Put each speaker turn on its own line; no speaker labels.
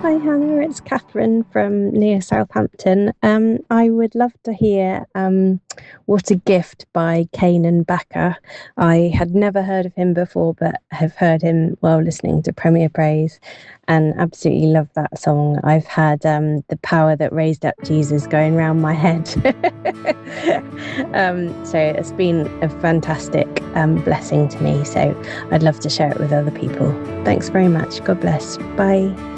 Hi, Hannah. It's Catherine from near Southampton. I would love to hear What a Gift by Kane and Backer. I had never heard of him before, but have heard him while listening to Premier Praise and absolutely love that song. I've had The Power That Raised Up Jesus going round my head. So it's been a fantastic blessing to me. So I'd love to share it with other people. Thanks very much. God bless. Bye.